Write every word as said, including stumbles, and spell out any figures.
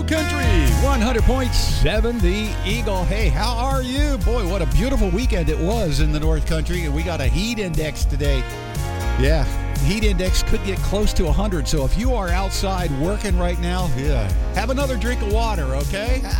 Country one hundred point seven The Eagle. Hey, how are you? Boy, what a beautiful weekend it was in the North Country. We got a heat index today. Yeah, heat index could get close to one hundred. So if you are outside working right now, yeah, have another drink of water, okay?